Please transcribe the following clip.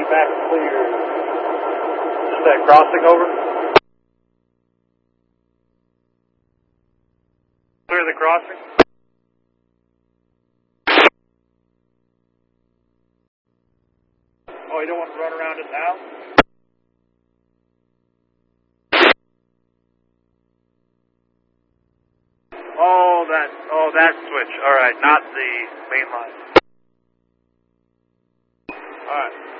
back clear. Just that crossing over? Clear the crossing? Oh, you don't want to run around it now? Oh, that switch. All right, not the main line. All right.